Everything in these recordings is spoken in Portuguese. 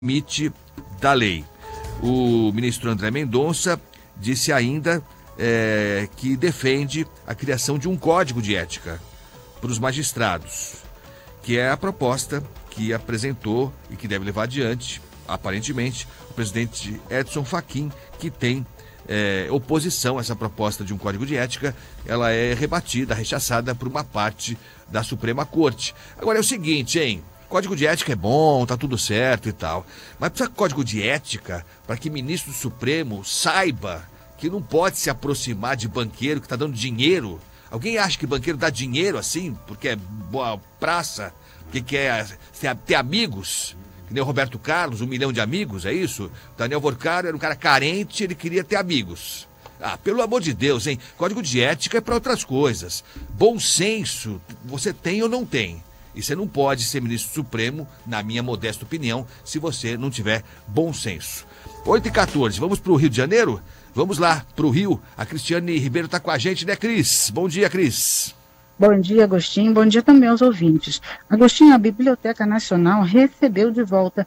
limite da lei. O ministro André Mendonça disse ainda que defende a criação de um código de ética para os magistrados, que é a proposta que apresentou e que deve levar adiante, aparentemente, o presidente Edson Fachin, que tem oposição a essa proposta de um código de ética. Ela é rebatida, rechaçada por uma parte da Suprema Corte. Agora é o seguinte, hein? Código de ética é bom, tá tudo certo e tal, mas precisa de código de ética para que o ministro do Supremo saiba que não pode se aproximar de banqueiro que está dando dinheiro. Alguém acha que banqueiro dá dinheiro assim, porque é boa praça, porque quer ter amigos? Que nem o Roberto Carlos, 1 milhão de amigos, é isso? Daniel Vorcaro era um cara carente, ele queria ter amigos. Ah, pelo amor de Deus, hein? Código de ética é para outras coisas. Bom senso, você tem ou não tem? E você não pode ser ministro supremo, na minha modesta opinião, se você não tiver bom senso. 8h14, vamos para o Rio de Janeiro? Vamos lá, para o Rio. A Cristiane Ribeiro está com a gente, né, Cris? Bom dia, Cris. Bom dia, Agostinho. Bom dia também aos ouvintes. Agostinho, a Biblioteca Nacional recebeu de volta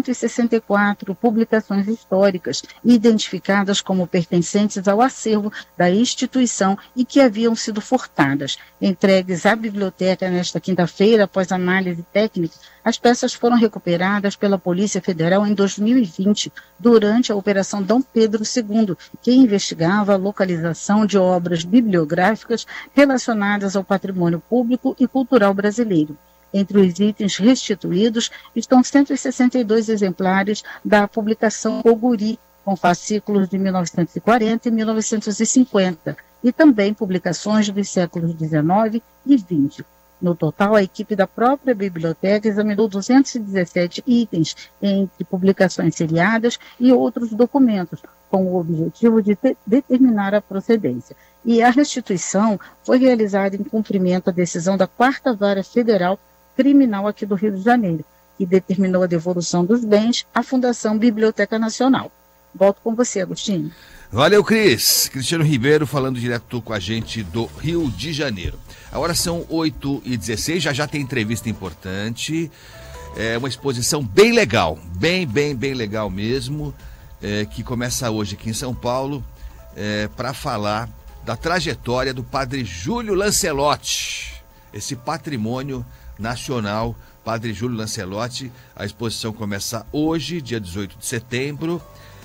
164 publicações históricas identificadas como pertencentes ao acervo da instituição e que haviam sido furtadas. Entregues à biblioteca nesta quinta-feira, após análise técnica, as peças foram recuperadas pela Polícia Federal em 2020, durante a Operação Dom Pedro II, que investigava a localização de obras bibliográficas relacionadas ao patrimônio público e cultural brasileiro. Entre os itens restituídos estão 162 exemplares da publicação Oguri, com fascículos de 1940 e 1950, e também publicações dos séculos XIX e XX. No total, a equipe da própria biblioteca examinou 217 itens, entre publicações seriadas e outros documentos, com o objetivo de determinar a procedência. E a restituição foi realizada em cumprimento à decisão da 4ª Vara Federal Criminal aqui do Rio de Janeiro, que determinou a devolução dos bens à Fundação Biblioteca Nacional. Volto com você, Agostinho. Valeu, Cris. Cristiano Ribeiro falando direto com a gente do Rio de Janeiro. Agora são 8h16, já tem entrevista importante. É uma exposição bem legal, bem legal mesmo, que começa hoje aqui em São Paulo, para falar da trajetória do padre Júlio Lancelotti, esse patrimônio nacional, Padre Júlio Lancelotti. A exposição começa hoje, dia 18 de setembro,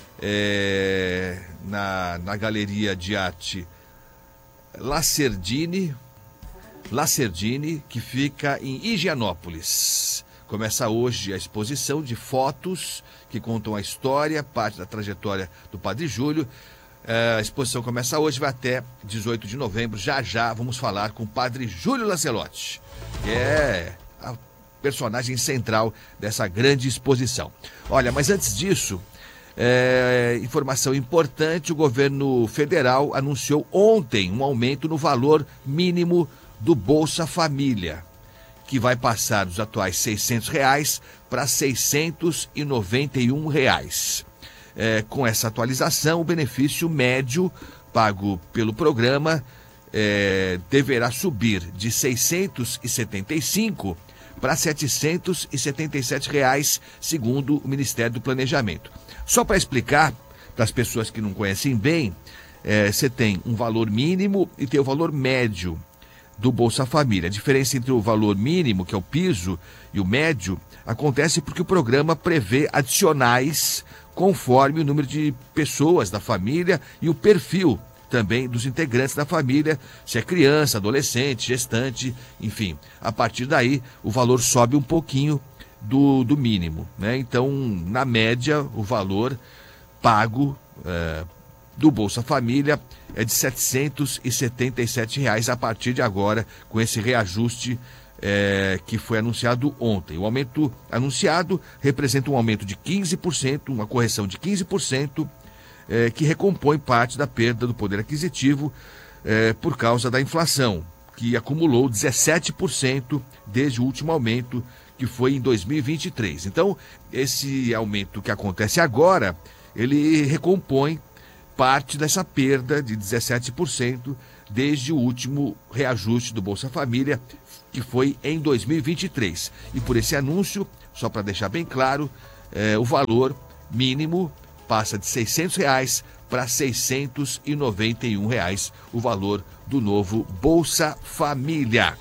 na Galeria de Arte Lacerdini, que fica em Higienópolis. Começa hoje a exposição de fotos que contam a história, parte da trajetória do Padre Júlio. A exposição começa hoje, vai até 18 de novembro. Já vamos falar com o Padre Júlio Lancelotti, que é a personagem central dessa grande exposição. Olha, mas antes disso, informação importante: o governo federal anunciou ontem um aumento no valor mínimo do Bolsa Família, que vai passar dos atuais R$600 para R$691. Com essa atualização, o benefício médio pago pelo programa deverá subir de R$675 para R$777, segundo o Ministério do Planejamento. Só para explicar para as pessoas que não conhecem bem, você tem um valor mínimo e tem o valor médio do Bolsa Família. A diferença entre o valor mínimo, que é o piso, e o médio acontece porque o programa prevê adicionais conforme o número de pessoas da família e o perfil também dos integrantes da família, se é criança, adolescente, gestante, enfim. A partir daí, o valor sobe um pouquinho do mínimo, né? Então, na média, o valor pago do Bolsa Família é de R$777 a partir de agora, com esse reajuste que foi anunciado ontem. O aumento anunciado representa um aumento de 15%, uma correção de 15%, que recompõe parte da perda do poder aquisitivo por causa da inflação, que acumulou 17% desde o último aumento, que foi em 2023. Então, esse aumento que acontece agora, ele recompõe parte dessa perda de 17% desde o último reajuste do Bolsa Família, que foi em 2023. E por esse anúncio, só para deixar bem claro, o valor mínimo passa de R$ 600 para R$ 691 o valor do novo Bolsa Família.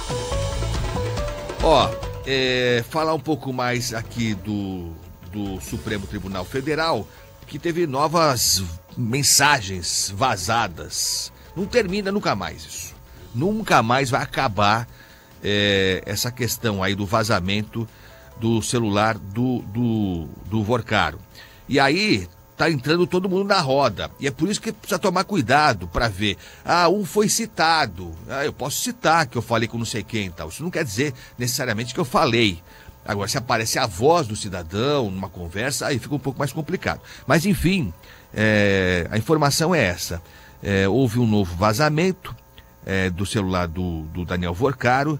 Falar um pouco mais aqui do Supremo Tribunal Federal, que teve novas mensagens vazadas. Não termina nunca mais isso. Nunca mais vai acabar essa questão aí do vazamento do celular do Vorcaro. E aí tá entrando todo mundo na roda. E é por isso que precisa tomar cuidado para ver. Um foi citado. Eu posso citar que eu falei com não sei quem e tal. Isso não quer dizer necessariamente que eu falei. Agora, se aparece a voz do cidadão numa conversa, aí fica um pouco mais complicado. Mas, enfim, a informação é essa. Houve um novo vazamento do celular do Daniel Vorcaro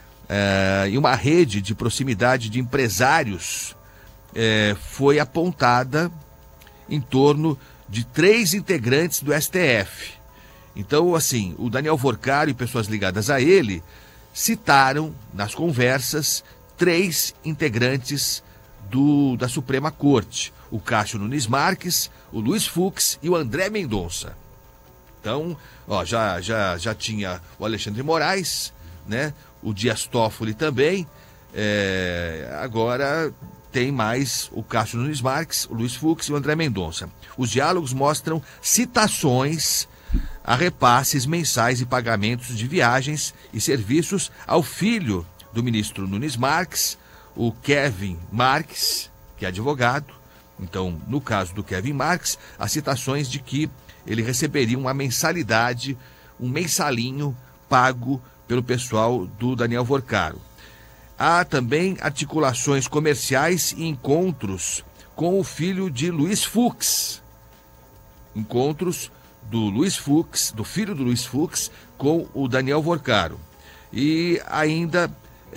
e uma rede de proximidade de empresários foi apontada em torno de 3 integrantes do STF. Então, assim, o Daniel Vorcaro e pessoas ligadas a ele citaram nas conversas 3 integrantes da Suprema Corte: o Cássio Nunes Marques, o Luiz Fux e o André Mendonça. Então, já tinha o Alexandre Moraes, né? O Dias Toffoli também. Agora tem mais o Cássio Nunes Marques, o Luiz Fux e o André Mendonça. Os diálogos mostram citações a repasses mensais e pagamentos de viagens e serviços ao filho do ministro Nunes Marques, o Kevin Marques, que é advogado. Então, no caso do Kevin Marques, as citações de que ele receberia uma mensalidade, um mensalinho pago pelo pessoal do Daniel Vorcaro. Há também articulações comerciais e encontros com o filho de Luiz Fux. Encontros do Luiz Fux, do filho do Luiz Fux, com o Daniel Vorcaro. E ainda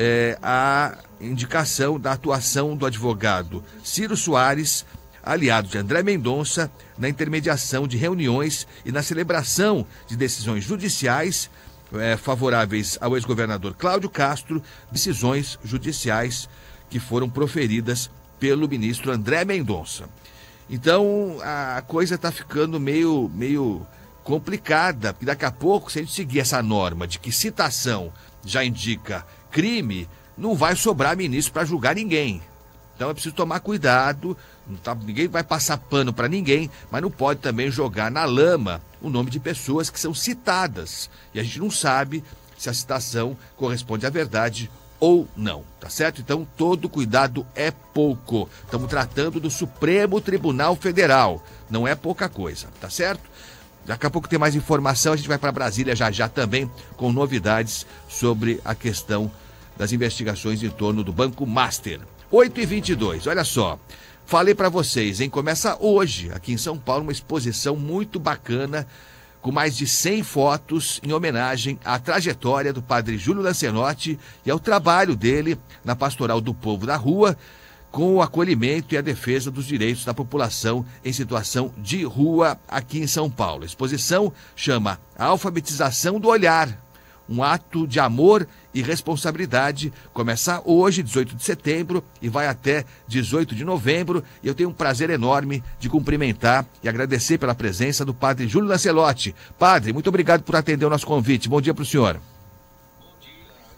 a indicação da atuação do advogado Ciro Soares, aliado de André Mendonça, na intermediação de reuniões e na celebração de decisões judiciais favoráveis ao ex-governador Cláudio Castro, decisões judiciais que foram proferidas pelo ministro André Mendonça. Então, a coisa está ficando meio complicada, porque daqui a pouco, se a gente seguir essa norma de que citação já indica crime, não vai sobrar ministro para julgar ninguém. Então é preciso tomar cuidado, ninguém vai passar pano para ninguém, mas não pode também jogar na lama o nome de pessoas que são citadas. E a gente não sabe se a citação corresponde à verdade ou não, tá certo? Então todo cuidado é pouco. Estamos tratando do Supremo Tribunal Federal, não é pouca coisa, tá certo? Daqui a pouco tem mais informação, a gente vai para Brasília já também com novidades sobre a questão das investigações em torno do Banco Master. 8h22, olha só, falei para vocês, hein? Começa hoje, aqui em São Paulo, uma exposição muito bacana, com mais de 100 fotos em homenagem à trajetória do padre Júlio Lancelotti e ao trabalho dele na Pastoral do Povo da Rua, com o acolhimento e a defesa dos direitos da população em situação de rua aqui em São Paulo. A exposição chama A Alfabetização do Olhar, um ato de amor e responsabilidade. Começa hoje, 18 de setembro, e vai até 18 de novembro. E eu tenho um prazer enorme de cumprimentar e agradecer pela presença do padre Júlio Lancelotti. Padre, muito obrigado por atender o nosso convite. Bom dia para o senhor. Bom dia.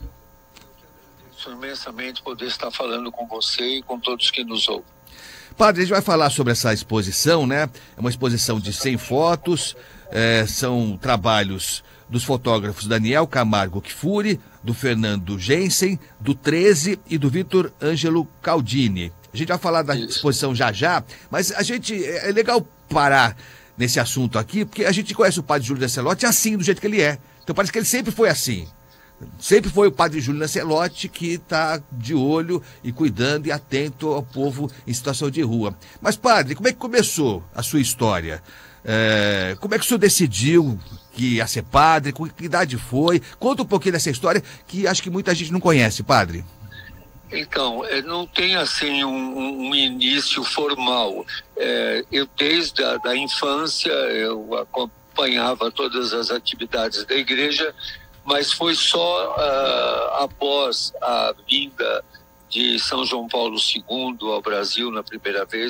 Eu agradeço imensamente poder estar falando com você e com todos que nos ouvem. Padre, a gente vai falar sobre essa exposição, né? É uma exposição de 100 fotos, são trabalhos dos fotógrafos Daniel Camargo Kfouri, do Fernando Jensen, do 13 e do Vitor Ângelo Caldini. A gente vai falar da exposição já, mas é legal parar nesse assunto aqui, porque a gente conhece o padre Júlio Lancelotti assim, do jeito que ele é. Então parece que ele sempre foi assim. Sempre foi o padre Júlio Lancelotti que está de olho e cuidando e atento ao povo em situação de rua. Mas, padre, como é que começou a sua história? Como é que o senhor decidiu que ia ser padre? Com que idade foi? Conta um pouquinho dessa história que acho que muita gente não conhece, padre. Então, não tem assim um início formal. Eu desde a infância eu acompanhava todas as atividades da igreja, mas foi só após a vinda de São João Paulo II ao Brasil na primeira vez,